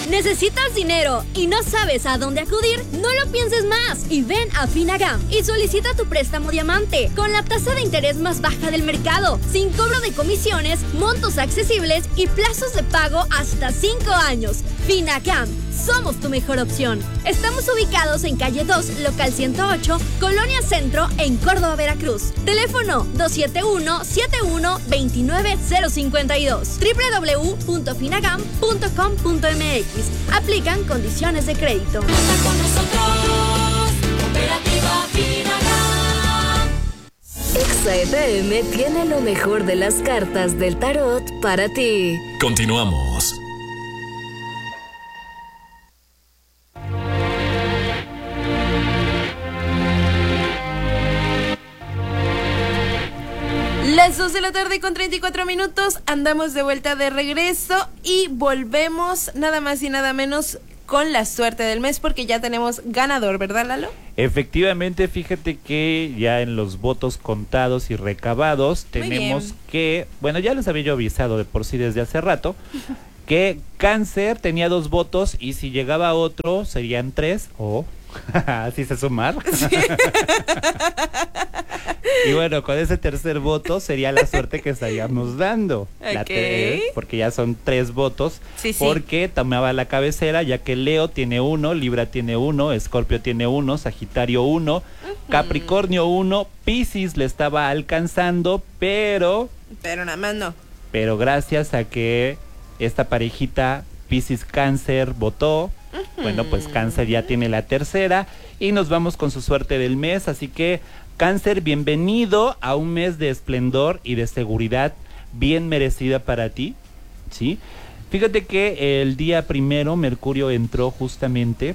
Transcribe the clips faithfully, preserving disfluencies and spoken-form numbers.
¿Necesitas dinero y no sabes a dónde acudir? No lo pienses más y ven a Finagam y solicita tu préstamo diamante con la tasa de interés más baja del mercado, sin cobro de comisiones, montos accesibles y plazos de pago hasta cinco años. Finagam, somos tu mejor opción. Estamos ubicados en calle dos, local ciento ocho, Colonia Centro, en Córdoba, Veracruz. Teléfono dos siete uno, siete uno, dos nueve cero cinco dos, doble u doble u doble u punto finagam punto com punto m x. Aplican condiciones de crédito. Pasa con nosotros, Cooperativa Finagam. Exa F M tiene lo mejor de las cartas del tarot para ti. Continuamos. Las dos de la tarde con treinta y cuatro minutos, andamos de vuelta de regreso y volvemos nada más y nada menos con la suerte del mes porque ya tenemos ganador, ¿verdad, Lalo? Efectivamente, fíjate que ya en los votos contados y recabados tenemos que, bueno, ya les había yo avisado de por sí desde hace rato, que Cáncer tenía dos votos y si llegaba otro serían tres o... así se sumar. Sí. Y bueno, con ese tercer voto sería la suerte que estaríamos dando. Okay. La tres, porque ya son tres votos. Sí, sí. Porque tomaba la cabecera, ya que Leo tiene uno, Libra tiene uno, Escorpio tiene uno, Sagitario uno, uh-huh. Capricornio uno, Piscis le estaba alcanzando, pero... Pero nada más no. Pero gracias a que esta parejita Piscis Cáncer votó, uh-huh. bueno, pues Cáncer ya tiene la tercera y nos vamos con su suerte del mes, así que Cáncer, bienvenido a un mes de esplendor y de seguridad bien merecida para ti, ¿sí? Fíjate que el día primero Mercurio entró justamente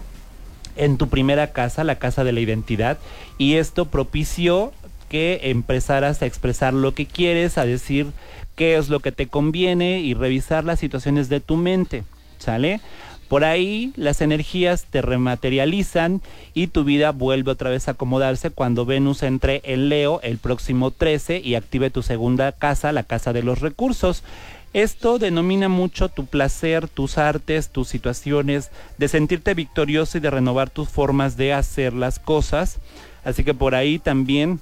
en tu primera casa, la casa de la identidad, y esto propició que empezaras a expresar lo que quieres, a decir qué es lo que te conviene y revisar las situaciones de tu mente, ¿sale? Por ahí las energías te rematerializan y tu vida vuelve otra vez a acomodarse cuando Venus entre en Leo el próximo trece y active tu segunda casa, la casa de los recursos. Esto denomina mucho tu placer, tus artes, tus situaciones, de sentirte victorioso y de renovar tus formas de hacer las cosas. Así que por ahí también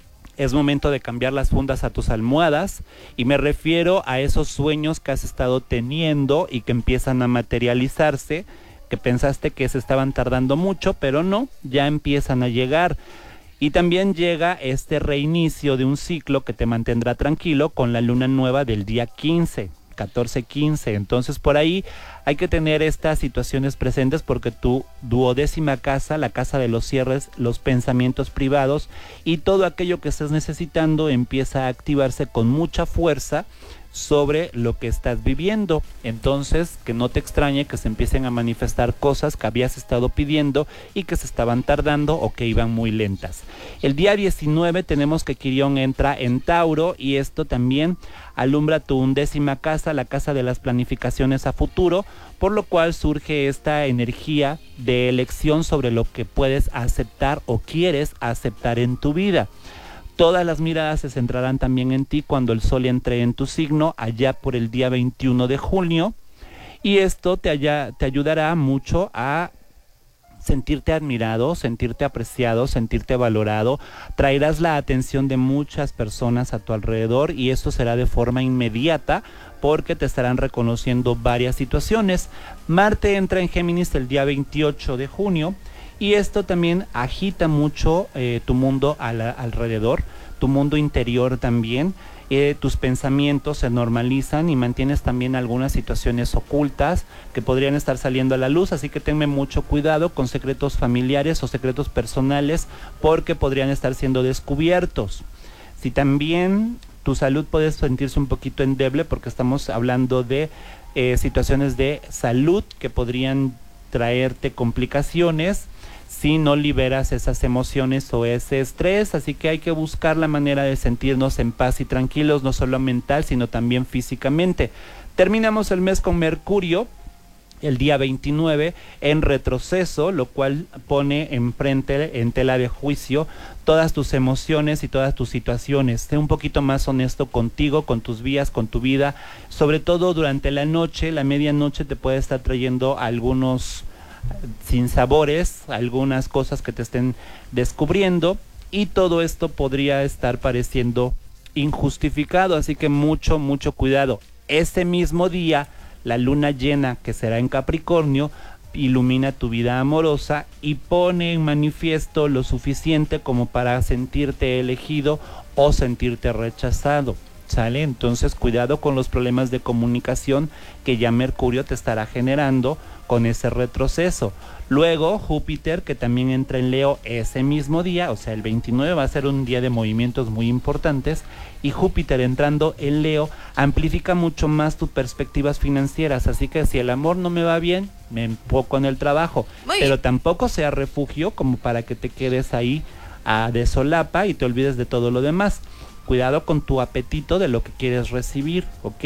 es momento de cambiar las fundas a tus almohadas y me refiero a esos sueños que has estado teniendo y que empiezan a materializarse, que pensaste que se estaban tardando mucho, pero no, ya empiezan a llegar. Y también llega este reinicio de un ciclo que te mantendrá tranquilo con la luna nueva del día quince, catorce quince. Entonces por ahí hay que tener estas situaciones presentes porque tu duodécima casa, la casa de los cierres, los pensamientos privados y todo aquello que estés necesitando empieza a activarse con mucha fuerza sobre lo que estás viviendo. Entonces, que no te extrañe que se empiecen a manifestar cosas que habías estado pidiendo y que se estaban tardando o que iban muy lentas. El día diecinueve tenemos que Quirión entra en Tauro y esto también alumbra tu undécima casa, la casa de las planificaciones a futuro, por lo cual surge esta energía de elección sobre lo que puedes aceptar o quieres aceptar en tu vida. Todas las miradas se centrarán también en ti cuando el sol entre en tu signo allá por el día veintiuno de junio y esto te, haya, te ayudará mucho a sentirte admirado, sentirte apreciado, sentirte valorado. Traerás la atención de muchas personas a tu alrededor y esto será de forma inmediata porque te estarán reconociendo varias situaciones. Marte entra en Géminis el día veintiocho de junio. Y esto también agita mucho eh, tu mundo al, alrededor, tu mundo interior también. Eh, tus pensamientos se normalizan y mantienes también algunas situaciones ocultas que podrían estar saliendo a la luz. Así que tenme mucho cuidado con secretos familiares o secretos personales porque podrían estar siendo descubiertos. Si también tu salud puede sentirse un poquito endeble porque estamos hablando de eh, situaciones de salud que podrían traerte complicaciones si no liberas esas emociones o ese estrés, así que hay que buscar la manera de sentirnos en paz y tranquilos, no solo mental, sino también físicamente. Terminamos el mes con Mercurio el día veintinueve en retroceso, lo cual pone enfrente, en tela de juicio, todas tus emociones y todas tus situaciones. Sé un poquito más honesto contigo, con tus vías, con tu vida. Sobre todo durante la noche, la medianoche te puede estar trayendo algunos sinsabores, algunas cosas que te estén descubriendo, y todo esto podría estar pareciendo injustificado, así que mucho, mucho cuidado. Ese mismo día, la luna llena, que será en Capricornio, ilumina tu vida amorosa y pone en manifiesto lo suficiente como para sentirte elegido o sentirte rechazado, ¿sale? Entonces cuidado con los problemas de comunicación que ya Mercurio te estará generando con ese retroceso. Luego Júpiter, que también entra en Leo ese mismo día, o sea el veintinueve va a ser un día de movimientos muy importantes, y Júpiter entrando en Leo amplifica mucho más tus perspectivas financieras, así que si el amor no me va bien, me enfoco en el trabajo, Muy pero bien. tampoco sea refugio como para que te quedes ahí a de solapa y te olvides de todo lo demás. Cuidado con tu apetito de lo que quieres recibir, ¿ok?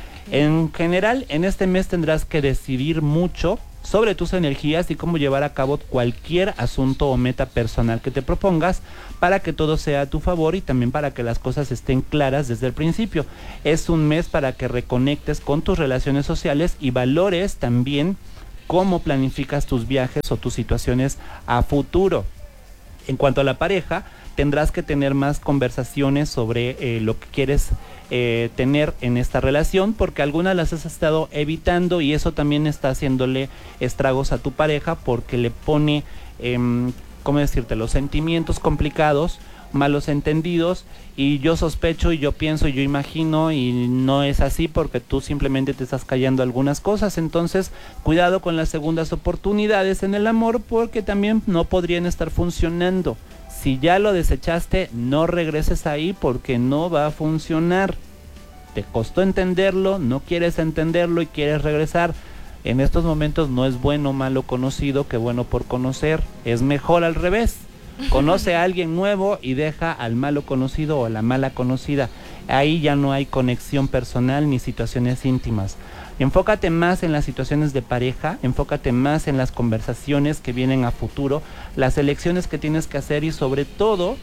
En general, en este mes tendrás que decidir mucho sobre tus energías y cómo llevar a cabo cualquier asunto o meta personal que te propongas para que todo sea a tu favor y también para que las cosas estén claras desde el principio. Es un mes para que reconectes con tus relaciones sociales y valores también cómo planificas tus viajes o tus situaciones a futuro. En cuanto a la pareja, tendrás que tener más conversaciones sobre eh, lo que quieres eh, tener en esta relación, porque algunas las has estado evitando y eso también está haciéndole estragos a tu pareja, porque le pone, eh, ¿cómo decirte?, los sentimientos complicados, malos entendidos, y yo sospecho y yo pienso y yo imagino, y no es así porque tú simplemente te estás callando algunas cosas. Entonces cuidado con las segundas oportunidades en el amor, porque también no podrían estar funcionando. Si ya lo desechaste, no regreses ahí porque no va a funcionar. Te costó entenderlo, no quieres entenderlo y quieres regresar. En estos momentos no es bueno o malo conocido que bueno por conocer. Es mejor al revés. Conoce a alguien nuevo y deja al malo conocido o a la mala conocida. Ahí ya no hay conexión personal ni situaciones íntimas. Enfócate más en las situaciones de pareja, enfócate más en las conversaciones que vienen a futuro, las elecciones que tienes que hacer, y sobre todo,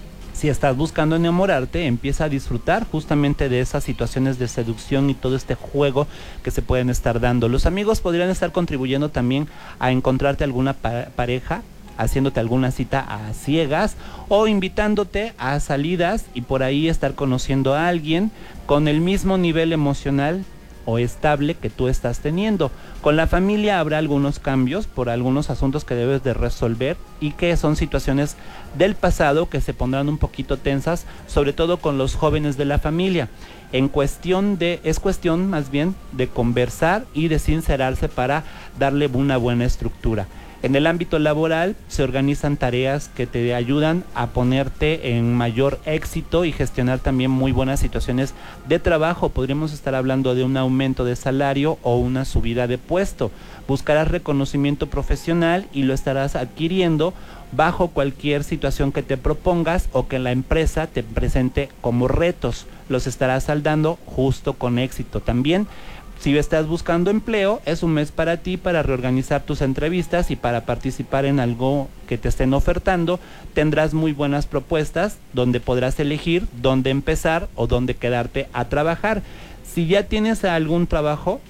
si estás buscando enamorarte, empieza a disfrutar justamente de esas situaciones de seducción y todo este juego que se pueden estar dando. Los amigos podrían estar contribuyendo también a encontrarte alguna pa- pareja, haciéndote alguna cita a ciegas o invitándote a salidas y por ahí estar conociendo a alguien con el mismo nivel emocional o estable que tú estás teniendo. Con la familia habrá algunos cambios por algunos asuntos que debes de resolver y que son situaciones del pasado que se pondrán un poquito tensas, sobre todo con los jóvenes de la familia. En cuestión de, es cuestión más bien de conversar y de sincerarse para darle una buena estructura. En el ámbito laboral se organizan tareas que te ayudan a ponerte en mayor éxito y gestionar también muy buenas situaciones de trabajo. Podríamos estar hablando de un aumento de salario o una subida de puesto. Buscarás reconocimiento profesional y lo estarás adquiriendo bajo cualquier situación que te propongas o que la empresa te presente como retos. Los estarás saldando justo con éxito también. Si estás buscando empleo, es un mes para ti para reorganizar tus entrevistas y para participar en algo que te estén ofertando. Tendrás muy buenas propuestas donde podrás elegir dónde empezar o dónde quedarte a trabajar. Si ya tienes algún trabajo,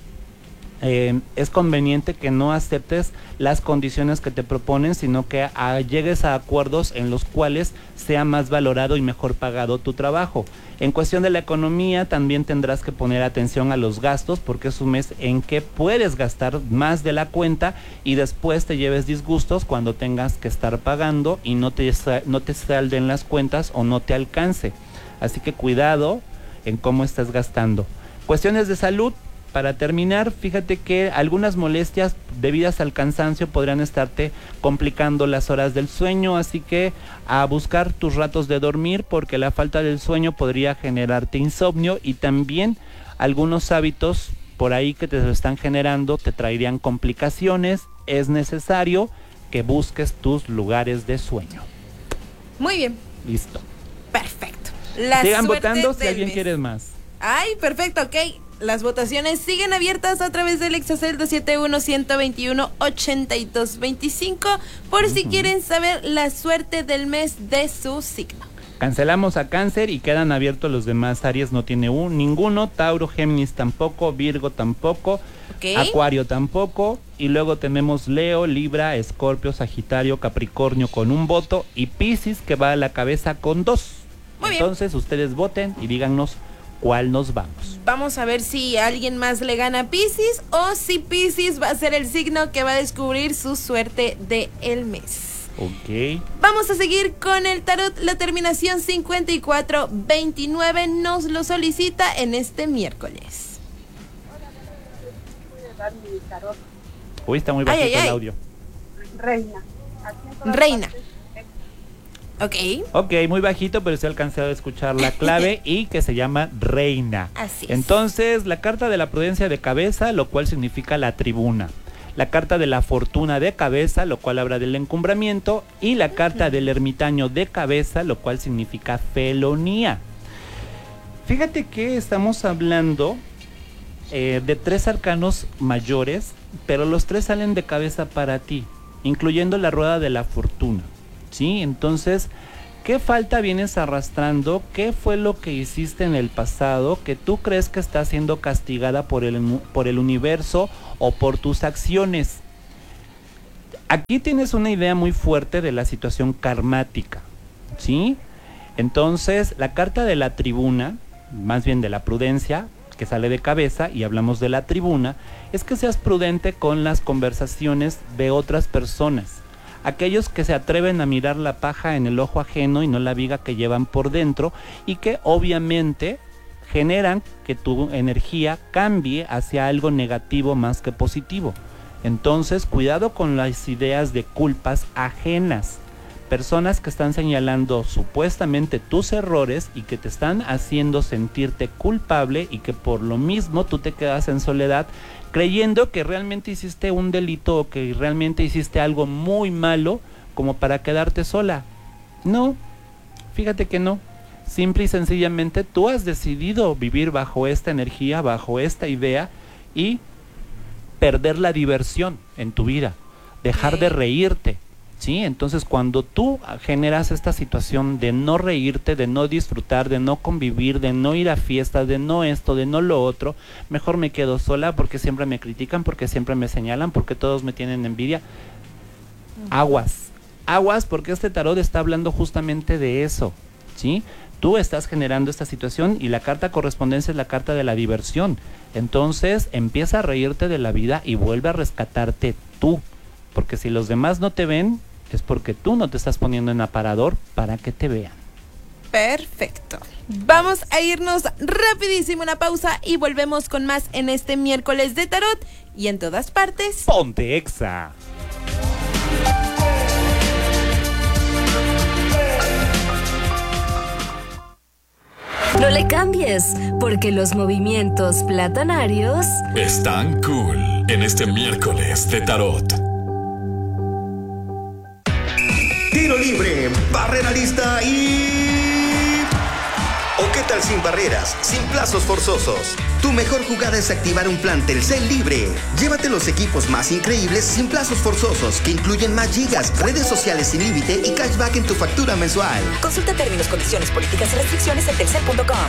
eh, es conveniente que no aceptes las condiciones que te proponen, sino que a, llegues a acuerdos en los cuales sea más valorado y mejor pagado tu trabajo. En cuestión de la economía, también tendrás que poner atención a los gastos, porque es un mes en que puedes gastar más de la cuenta y después te lleves disgustos cuando tengas que estar pagando y no te, no te salden las cuentas o no te alcance. Así que cuidado en cómo estás gastando. Cuestiones de salud. Para terminar, fíjate que algunas molestias debidas al cansancio podrían estarte complicando las horas del sueño, así que a buscar tus ratos de dormir, porque la falta del sueño podría generarte insomnio, y también algunos hábitos por ahí que te lo están generando te traerían complicaciones. Es necesario que busques tus lugares de sueño. Muy bien. Listo. Perfecto. La Sigan suerte votando si del alguien mes. quiere más. Ay, perfecto, ok. Las votaciones siguen abiertas a través del Exacel dos siete uno, uno dos uno, ocho dos dos cinco por uh-huh. si quieren saber la suerte del mes de su signo. Cancelamos a Cáncer y quedan abiertos los demás. Aries no tiene un, ninguno, Tauro, Géminis tampoco, Virgo tampoco, okay. Acuario tampoco, y luego tenemos Leo, Libra, Escorpio, Sagitario, Capricornio con un voto y Piscis que va a la cabeza con dos. Muy Entonces bien. Ustedes voten y díganos cuál nos vamos. Vamos a ver si alguien más le gana a Piscis o si Piscis va a ser el signo que va a descubrir su suerte del mes. Ok. Vamos a seguir con el tarot. La terminación cincuenta y cuatro veintinueve nos lo solicita en este miércoles. Uy, está muy bajito ay, ay, ay. el audio. Reina. Reina. Ok. Ok, muy bajito, pero se ha alcanzado a escuchar la clave y que se llama Reina. Así es. Entonces, la carta de la prudencia de cabeza, lo cual significa la tribuna. La carta de la fortuna de cabeza, lo cual habla del encumbramiento. Y la carta del ermitaño de cabeza, lo cual significa felonía. Fíjate que estamos hablando eh, de tres arcanos mayores, pero los tres salen de cabeza para ti, incluyendo la rueda de la fortuna. ¿Sí? Entonces, ¿qué falta vienes arrastrando? ¿Qué fue lo que hiciste en el pasado que tú crees que estás siendo castigada por el, por el universo o por tus acciones? Aquí tienes una idea muy fuerte de la situación karmática, ¿sí? Entonces, la carta de la tribuna, más bien de la prudencia, que sale de cabeza, y hablamos de la tribuna, es que seas prudente con las conversaciones de otras personas. Aquellos que se atreven a mirar la paja en el ojo ajeno y no la viga que llevan por dentro, y que obviamente generan que tu energía cambie hacia algo negativo más que positivo. Entonces, cuidado con las ideas de culpas ajenas. Personas que están señalando supuestamente tus errores y que te están haciendo sentirte culpable, y que por lo mismo tú te quedas en soledad creyendo que realmente hiciste un delito o que realmente hiciste algo muy malo como para quedarte sola. No, fíjate que no. Simple y sencillamente tú has decidido vivir bajo esta energía, bajo esta idea, y perder la diversión en tu vida, dejar de reírte. Sí, entonces cuando tú generas esta situación de no reírte, de no disfrutar, de no convivir, de no ir a fiestas, de no esto, de no lo otro, mejor me quedo sola porque siempre me critican, porque siempre me señalan, porque todos me tienen envidia. Aguas, aguas, porque este tarot está hablando justamente de eso, ¿sí? Tú estás generando esta situación y la carta correspondencia es la carta de la diversión. Entonces empieza a reírte de la vida y vuelve a rescatarte tú, porque si los demás no te ven, es porque tú no te estás poniendo en aparador para que te vean. Perfecto. Vamos a irnos rapidísimo, una pausa, y volvemos con más en este miércoles de tarot y en todas partes. Ponte Exa. No le cambies, porque los movimientos platanarios están cool en este miércoles de tarot. Tiro libre, barrera lista y... ¿O qué tal sin barreras, sin plazos forzosos? Tu mejor jugada es activar un plan Telcel libre. Llévate los equipos más increíbles sin plazos forzosos, que incluyen más gigas, redes sociales sin límite y cashback en tu factura mensual. Consulta términos, condiciones, políticas y restricciones en telcel punto com.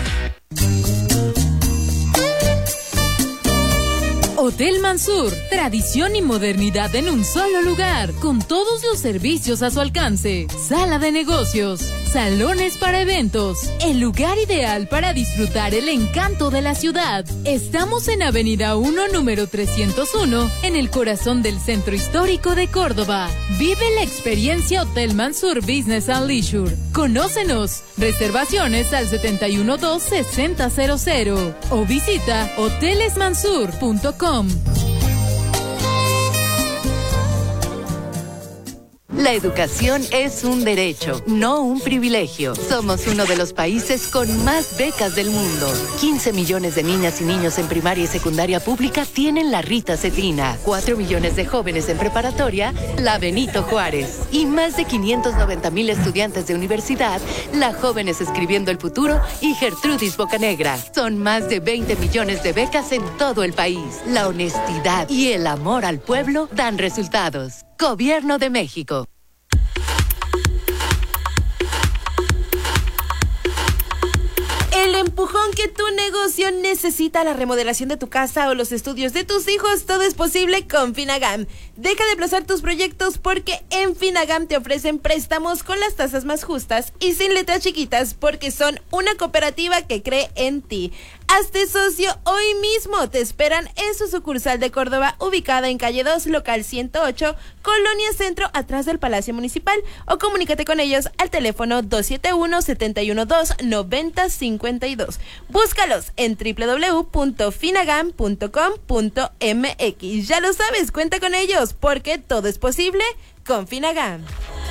Hotel Mansur, tradición y modernidad en un solo lugar, con todos los servicios a su alcance. Sala de negocios, salones para eventos, el lugar ideal para disfrutar el encanto de la ciudad. Estamos en Avenida uno, número trescientos uno, en el corazón del centro histórico de Córdoba. Vive la experiencia Hotel Mansur Business and Leisure. Conócenos. Reservaciones al setenta y uno dos, sesenta cero cero o visita hoteles mansur punto com. La educación es un derecho, no un privilegio. Somos uno de los países con más becas del mundo. quince millones de niñas y niños en primaria y secundaria pública tienen la Rita Cetina. cuatro millones de jóvenes en preparatoria, la Benito Juárez. Y más de quinientos noventa mil estudiantes de universidad, la Jóvenes Escribiendo el Futuro y Gertrudis Bocanegra. Son más de veinte millones de becas en todo el país. La honestidad y el amor al pueblo dan resultados. Gobierno de México. El empujón que tu negocio necesita, la remodelación de tu casa o los estudios de tus hijos, todo es posible con Finagam. Deja de aplazar tus proyectos porque en Finagam te ofrecen préstamos con las tasas más justas y sin letras chiquitas porque son una cooperativa que cree en ti. Hazte socio hoy mismo. Te esperan en su sucursal de Córdoba, ubicada en calle dos, local ciento ocho, Colonia Centro, atrás del Palacio Municipal. O comunícate con ellos al teléfono dos siete uno, siete uno dos, nueve cero cinco dos. Búscalos en doble u doble u doble u punto finagam punto com punto m x. Ya lo sabes, cuenta con ellos porque todo es posible con Finagam.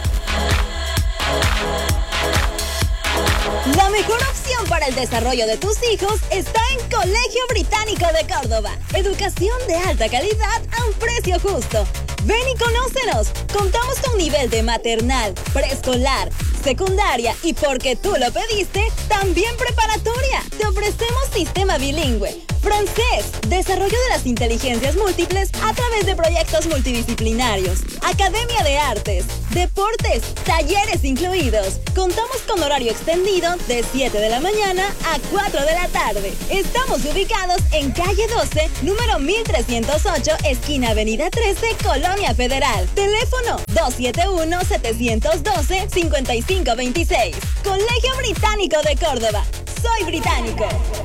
La mejor opción para el desarrollo de tus hijos está en Colegio Británico de Córdoba. Educación de alta calidad a un precio justo. Ven y conócenos. Contamos con nivel de maternal, preescolar, secundaria y, porque tú lo pediste, también preparatoria. Te ofrecemos sistema bilingüe, francés, desarrollo de las inteligencias múltiples a través de proyectos multidisciplinarios, academia de artes, deportes, talleres incluidos. Contamos con horario extendido de siete de la mañana a cuatro de la tarde. Estamos ubicados en calle doce, número mil trescientos ocho, esquina avenida trece, Colonia Federal. Teléfono dos siete uno, siete uno dos, cinco cinco dos seis. Colegio Británico de Córdoba. Soy británico.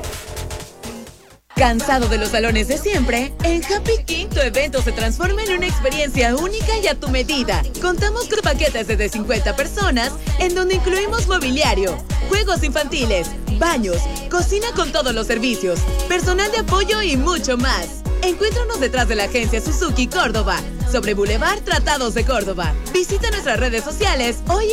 ¿Cansado de los salones de siempre? En Happy King tu evento se transforma en una experiencia única y a tu medida. Contamos con paquetes desde cincuenta personas, en donde incluimos mobiliario, juegos infantiles, baños, cocina con todos los servicios, personal de apoyo y mucho más. Encuéntranos detrás de la agencia Suzuki Córdoba, sobre Boulevard Tratados de Córdoba. Visita nuestras redes sociales hoy